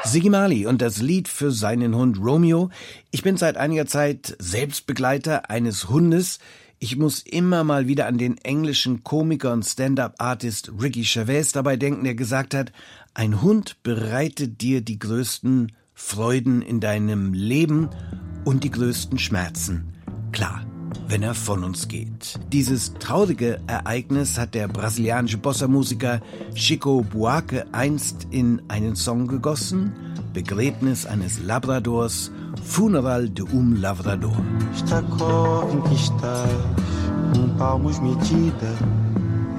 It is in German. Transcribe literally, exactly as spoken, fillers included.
Ziggy Marley und das Lied für seinen Hund Romeo. Ich bin seit einiger Zeit Selbstbegleiter eines Hundes. Ich muss immer mal wieder an den englischen Komiker und Stand-up-Artist Ricky Gervais dabei denken, der gesagt hat, ein Hund bereitet dir die größten Freuden in deinem Leben und die größten Schmerzen. Klar, wenn er von uns geht. Dieses traurige Ereignis hat der brasilianische Bossa-Musiker Chico Buarque einst in einen Song gegossen. Begräbnis eines Labradors, Funeral de um Lavrador. Está cor em que estás, com palmos medida,